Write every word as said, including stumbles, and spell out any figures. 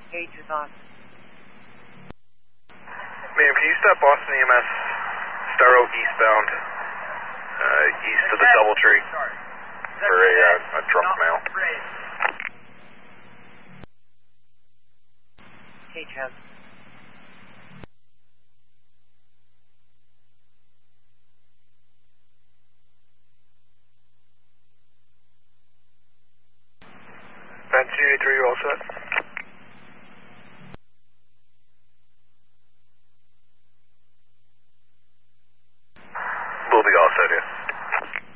Gauge is on. Ma'am, can you stop Boston E M S Starro eastbound, uh, east of the Doubletree for a, uh, a drunk male? Gauge has. Fancy eighty-three, you all set?